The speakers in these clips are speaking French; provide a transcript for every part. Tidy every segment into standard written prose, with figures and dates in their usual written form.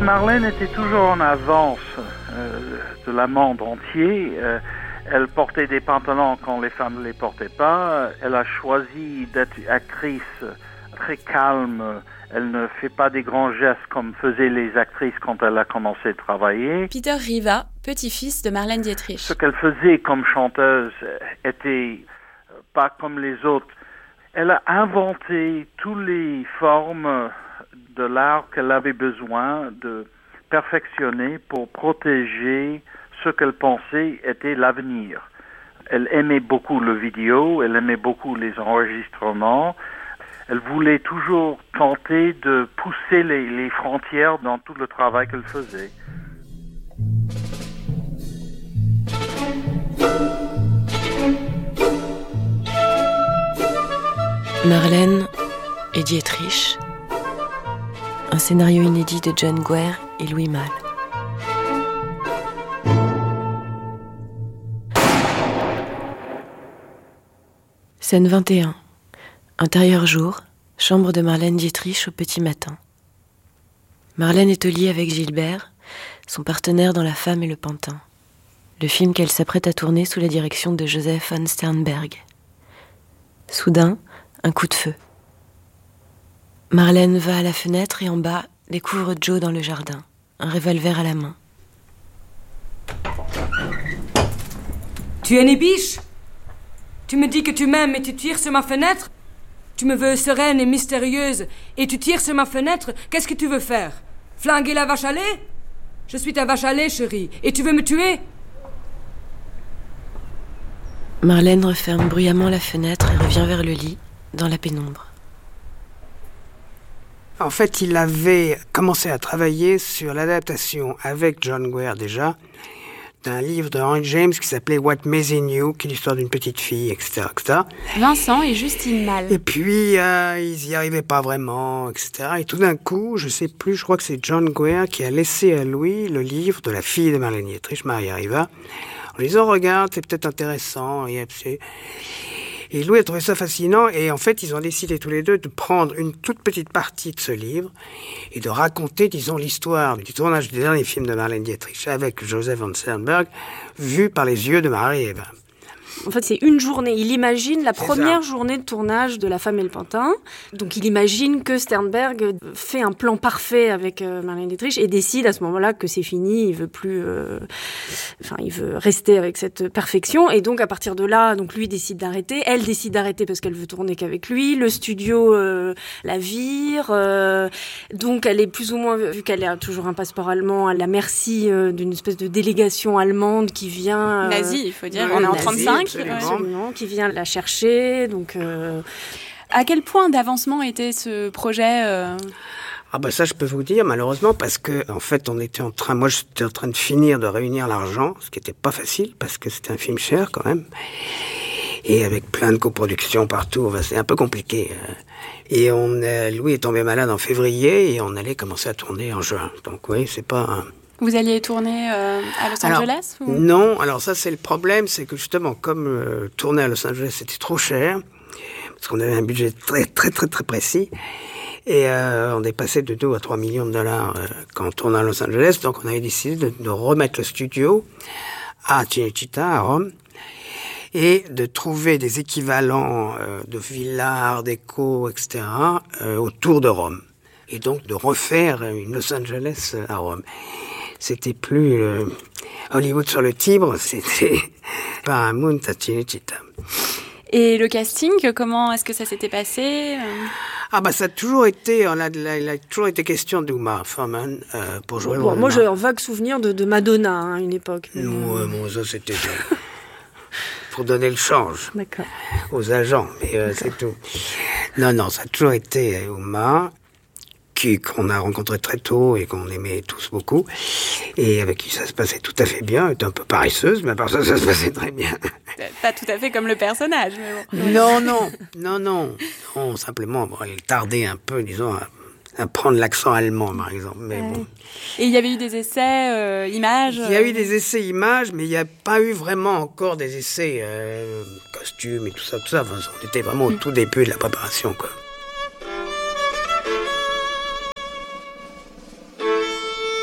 Marlène était toujours en avance de la monde entier. Elle portait des pantalons quand les femmes ne les portaient pas. Elle a choisi d'être actrice très calme. Elle ne fait pas des grands gestes comme faisaient les actrices quand elle a commencé à travailler. Peter Riva, petit-fils de Marlène Dietrich. Ce qu'elle faisait comme chanteuse était pas comme les autres. Elle a inventé toutes les formes de l'art qu'elle avait besoin de perfectionner pour protéger ce qu'elle pensait était l'avenir. Elle aimait beaucoup le vidéo, elle aimait beaucoup les enregistrements. Elle voulait toujours tenter de pousser les frontières dans tout le travail qu'elle faisait. Marlène et Dietrich, un scénario inédit de John Guare et Louis Malle. Scène 21. Intérieur jour, chambre de Marlène Dietrich au petit matin. Marlène est au lit avec Gilbert, son partenaire dans La Femme et le Pantin, le film qu'elle s'apprête à tourner sous la direction de Joseph von Sternberg. Soudain, un coup de feu. Marlène va à la fenêtre et en bas découvre Joe dans le jardin, un revolver à la main. Tu es une biche? Tu me dis que tu m'aimes et tu tires sur ma fenêtre? Tu me veux sereine et mystérieuse et tu tires sur ma fenêtre? Qu'est-ce que tu veux faire? Flinguer la vache à lait? Je suis ta vache à lait, chérie, et tu veux me tuer? Marlène referme bruyamment la fenêtre et revient vers le lit, dans la pénombre. En fait, il avait commencé à travailler sur l'adaptation avec John Guare déjà, d'un livre de Henry James qui s'appelait What Maisie Knew, qui est l'histoire d'une petite fille, etc., etc. Vincent et Justine Malle. Et puis, ils y arrivaient pas vraiment, etc. Et tout d'un coup, je sais plus, je crois que c'est John Guare qui a laissé à Louis le livre de la fille de Marlène Dietrich, Maria Riva, en lui disant, regarde, c'est peut-être intéressant. Et Louis a trouvé ça fascinant, et en fait, ils ont décidé tous les deux de prendre une toute petite partie de ce livre et de raconter, disons, l'histoire du tournage des derniers films de Marlène Dietrich avec Joseph von Sternberg, vu par les yeux de Marie-Ève. En fait, c'est une journée. Il imagine la première journée de tournage de La Femme et le Pantin. Donc, il imagine que Sternberg fait un plan parfait avec Marlène Dietrich et décide à ce moment-là que c'est fini. Il veut plus, il veut rester avec cette perfection. Et donc, à partir de là, donc lui décide d'arrêter. Elle décide d'arrêter parce qu'elle veut tourner qu'avec lui. Le studio la vire. Donc, elle est plus ou moins, vu qu'elle a toujours un passeport allemand, à la merci d'une espèce de délégation allemande qui vient. Nazi, il faut dire. On est en 35. Absolument, qui vient la chercher. Donc, à quel point d'avancement était ce projet Ah bah ça je peux vous dire malheureusement parce que en fait moi j'étais en train de finir de réunir l'argent, ce qui était pas facile parce que c'était un film cher quand même et avec plein de coproductions partout, c'est un peu compliqué. Et Louis est tombé malade en février et on allait commencer à tourner en juin. Donc oui, c'est pas Vous alliez tourner à Los Angeles ou... Non, alors ça c'est le problème, c'est que justement comme tourner à Los Angeles c'était trop cher, parce qu'on avait un budget très très très très précis, et on est passé de 2 à 3 millions de dollars quand on tournait à Los Angeles, donc on avait décidé de remettre le studio à Cinecittà, à Rome, et de trouver des équivalents de villas, art déco, etc. Autour de Rome, et donc de refaire une Los Angeles à Rome. C'était plus Hollywood sur le Tibre, c'était Paramount à Cinecittà. Et le casting, comment est-ce que ça s'était passé Ah bah ça a toujours été, il a toujours été question d'Uma Thurman pour jouer le rôle. Moi j'ai un vague souvenir de Madonna à une époque. Non, bon, ça c'était pour donner le change aux agents, mais c'est tout. Non, ça a toujours été Uma, qu'on a rencontré très tôt et qu'on aimait tous beaucoup, et avec qui ça se passait tout à fait bien. Elle était un peu paresseuse, mais à part ça se passait très bien. Pas tout à fait comme le personnage, mais bon. Non, simplement, elle tardait un peu, disons, à prendre l'accent allemand, par exemple. Mais bon. Et il y avait eu des essais images Il y a eu des essais images, mais il n'y a pas eu vraiment encore des essais costumes et tout ça. Enfin, on était vraiment au tout début de la préparation, quoi.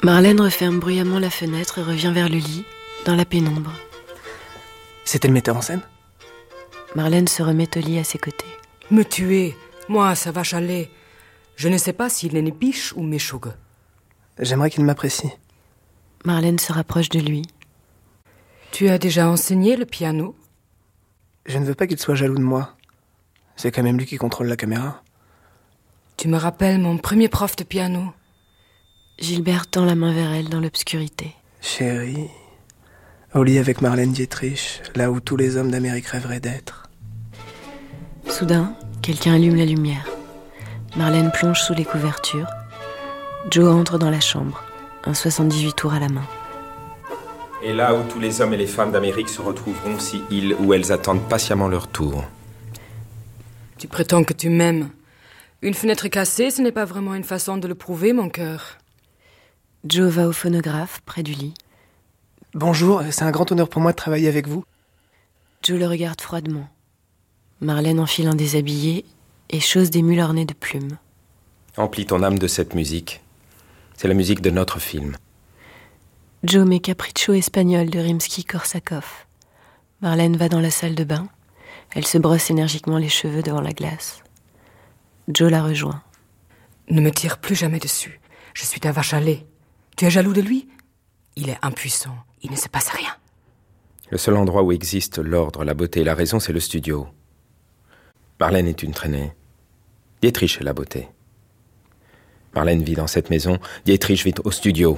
Marlène referme bruyamment la fenêtre et revient vers le lit, dans la pénombre. C'était le metteur en scène ? Marlène se remet au lit à ses côtés. Me tuer, moi, ça va chaler. Je ne sais pas s'il est né biche ou méchougue. J'aimerais qu'il m'apprécie. Marlène se rapproche de lui. Tu as déjà enseigné le piano ? Je ne veux pas qu'il soit jaloux de moi. C'est quand même lui qui contrôle la caméra. Tu me rappelles mon premier prof de piano. Gilbert tend la main vers elle dans l'obscurité. Chérie, au lit avec Marlène Dietrich, là où tous les hommes d'Amérique rêveraient d'être. Soudain, quelqu'un allume la lumière. Marlène plonge sous les couvertures. Joe entre dans la chambre, un 78 tours à la main. Et là où tous les hommes et les femmes d'Amérique se retrouveront si ils ou elles attendent patiemment leur tour. Tu prétends que tu m'aimes. Une fenêtre cassée, ce n'est pas vraiment une façon de le prouver, mon cœur. Joe va au phonographe, près du lit. Bonjour, c'est un grand honneur pour moi de travailler avec vous. Joe le regarde froidement. Marlène enfile un déshabillé et chausse des mules ornées de plumes. Emplis ton âme de cette musique. C'est la musique de notre film. Joe met Capriccio espagnol de Rimsky-Korsakov. Marlène va dans la salle de bain. Elle se brosse énergiquement les cheveux devant la glace. Joe la rejoint. Ne me tire plus jamais dessus. Je suis ta vache à lait. Tu es jaloux de lui ? Il est impuissant. Il ne se passe rien. Le seul endroit où existe l'ordre, la beauté et la raison, c'est le studio. Marlène est une traînée. Dietrich est la beauté. Marlène vit dans cette maison. Dietrich vit au studio.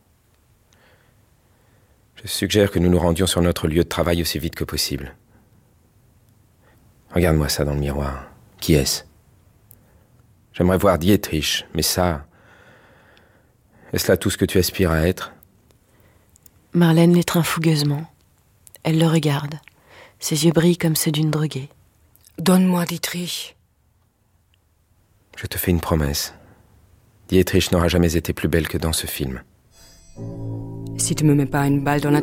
Je suggère que nous nous rendions sur notre lieu de travail aussi vite que possible. Regarde-moi ça dans le miroir. Qui est-ce ? J'aimerais voir Dietrich, mais ça... Est-ce là tout ce que tu aspires à être ? Marlène l'étreint fougueusement. Elle le regarde. Ses yeux brillent comme ceux d'une droguée. Donne-moi Dietrich. Je te fais une promesse. Dietrich n'aura jamais été plus belle que dans ce film. Si tu me mets pas une balle dans la